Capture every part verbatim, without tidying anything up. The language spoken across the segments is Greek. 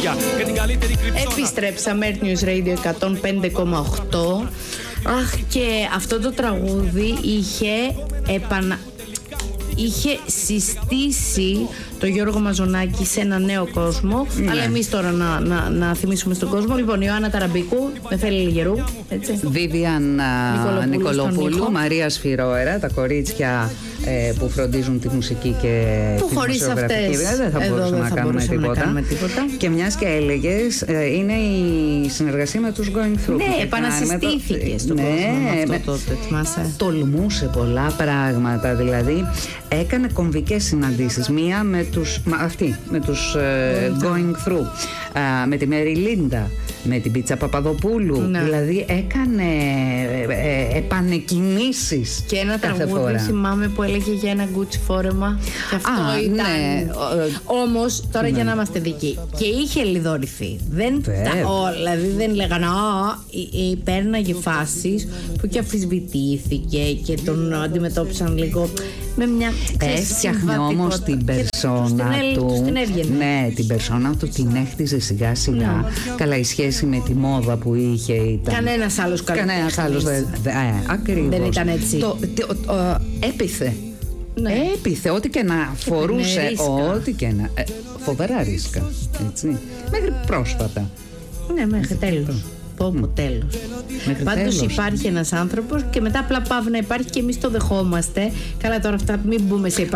λόγια για την καλύτερη κρυψώνα. Επιστρέψαμε, Earth News Radio εκατόν πέντε κόμμα οκτώ. Αχ, και αυτό το τραγούδι είχε επανα... είχε συστήσει το Γιώργο Μαζονάκη σε ένα νέο κόσμο. Ναι. Αλλά εμείς τώρα να, να, να θυμίσουμε στον κόσμο. Λοιπόν, Ιωάννα Ταραμπίκου, Νεφέλη Λιγερού, έτσι. Βίβιαν Νικολοπούλου, Μαρία Σφυρόερα, τα κορίτσια ε, που φροντίζουν τη μουσική και που τη χωρίς αυτές δεν θα μπορούσαμε να, κάνουμε τίποτα. να κάνουμε τίποτα. Και μιας και έλεγες, ε, είναι η συνεργασία με τους Going Through. Ναι, επανασυστήθηκε το... στον ναι, κόσμο αυτό το, το θυμάσαι. Τολμούσε πολλά πράγματα, δηλαδή έκανε κομβικές συναντήσεις. Μία με τους, μα, αυτή, με τους ε, Going Through, α, με τη Μέρι Λίντα, με την Πίτσα Παπαδοπούλου. Ναι. Δηλαδή έκανε ε, ε, επανεκκινήσεις. Και ένα τραγούδι θυμάμαι που έλεγε για ένα γκούτσι φόρεμα. Και αυτό Α, ήταν. Ναι. Όμως τώρα ναι. για να είμαστε δικοί. Και είχε λιδωρηθεί. Δεν τα, ο, δηλαδή δεν λέγανε. Α, παίρναγε φάσεις που και αμφισβητήθηκε και τον αντιμετώπισαν λίγο με μια. Έφτιαχνε όμως την περσόνα του. Την έβγαινε. Ναι, την περσόνα του την έχτιζε σιγά σιγά. Ναι. Καλά, η σχέση με τη μόδα που είχε ήταν. Κανένας άλλος καλλιτέχνης. Κανένας άλλος. Ε, ακριβώς. Δεν ήταν έτσι. Το, το, το, το, έπιθε. Ναι. Έπιθε, ό,τι και να φορούσε. Ό,τι και να. Ε, φοβερά ρίσκα. Έτσι. Μέχρι πρόσφατα. Ναι, μέχρι τέλος. Πω πω τέλος. Πάντως υπάρχει ένας άνθρωπος και μετά απλά πάβει να υπάρχει και εμείς το δεχόμαστε. Καλά, τώρα αυτά μην μπούμε σε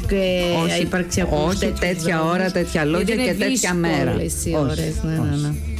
υπαρξιακούς. Όχι τέτοια ώρα, τέτοια λόγια και τέτοια μέρα. Όλες οι ώρες, ναι, ναι, ναι.